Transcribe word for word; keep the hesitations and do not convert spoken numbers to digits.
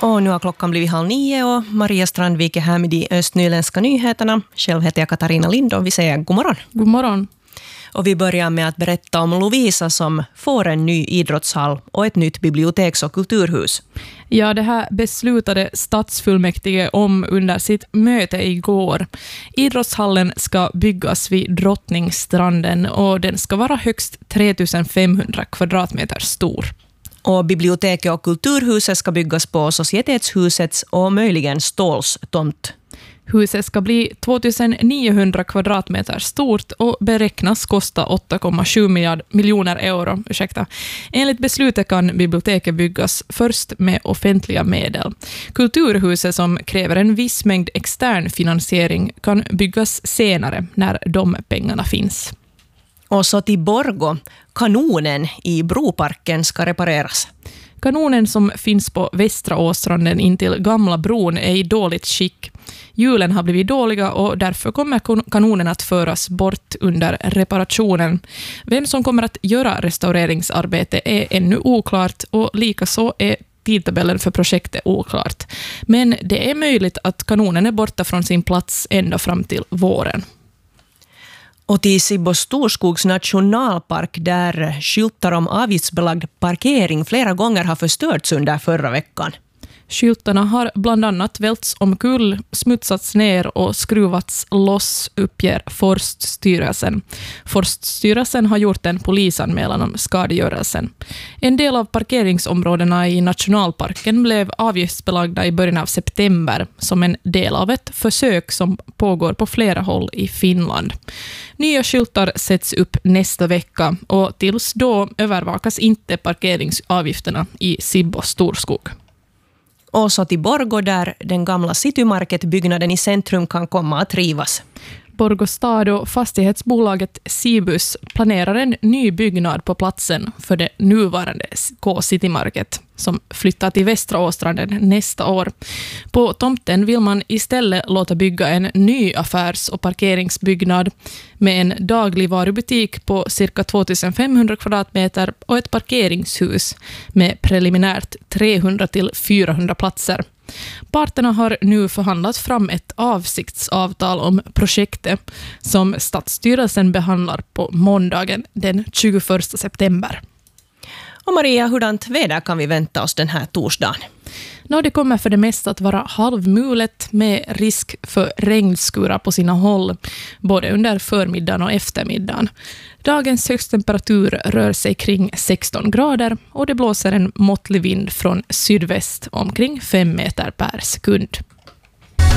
Och nu har klockan blivit halv nio och Maria Strandvik är här med de östnyländska nyheterna. Själv heter jag Katarina Lind och vi säger god morgon. God morgon. Och vi börjar med att berätta om Lovisa som får en ny idrottshall och ett nytt biblioteks- och kulturhus. Ja, det här beslutade stadsfullmäktige om under sitt möte igår. Idrottshallen ska byggas vid Drottningstranden och den ska vara högst tre tusen femhundra kvadratmeter stor. Och biblioteket och kulturhuset ska byggas på Societetshusets och möjligen Ståls tomt. Huset ska bli två tusen niohundra kvadratmeter stort och beräknas kosta åtta komma sju miljoner euro. Ursäkta. Enligt beslutet kan biblioteket byggas först med offentliga medel. Kulturhuset som kräver en viss mängd extern finansiering kan byggas senare när de pengarna finns. Och så till Borgå. Kanonen i Broparken ska repareras. Kanonen som finns på Västra Åstranden intill Gamla bron är i dåligt skick. Hjulen har blivit dåliga och därför kommer kanonen att föras bort under reparationen. Vem som kommer att göra restaureringsarbete är ännu oklart och likaså är tidtabellen för projektet oklart. Men det är möjligt att kanonen är borta från sin plats ända fram till våren. Och till Sibbo Storskogs nationalpark där skyltar om avgiftsbelagd parkering flera gånger har förstörts under förra veckan. Skyltarna har bland annat välts omkull, smutsats ner och skruvats loss, uppger Forststyrelsen. Forststyrelsen har gjort en polisanmälan om skadegörelsen. En del av parkeringsområdena i nationalparken blev avgiftsbelagda i början av september som en del av ett försök som pågår på flera håll i Finland. Nya skyltar sätts upp nästa vecka och tills då övervakas inte parkeringsavgifterna i Sibbo Storskog. Och så till Borgå där den gamla Citymarket-byggnaden i centrum kan komma att rivas. Borgå stad och fastighetsbolaget Cibus planerar en ny byggnad på platsen för det nuvarande K-Citymarket som flyttar till Västra Åstranden nästa år. På tomten vill man istället låta bygga en ny affärs- och parkeringsbyggnad med en dagligvarubutik på cirka två tusen femhundra kvadratmeter och ett parkeringshus med preliminärt trehundra till fyrahundra platser. Parterna har nu förhandlat fram ett avsiktsavtal om projektet som Stadsstyrelsen behandlar på måndagen den tjugoförsta september. Och Maria, hurdant väder kan vi vänta oss den här torsdagen? Nå, det kommer för det mesta att vara halvmulet med risk för regnskurar på sina håll, både under förmiddagen och eftermiddagen. Dagens högsttemperatur rör sig kring sexton grader och det blåser en måttlig vind från sydväst omkring fem meter per sekund.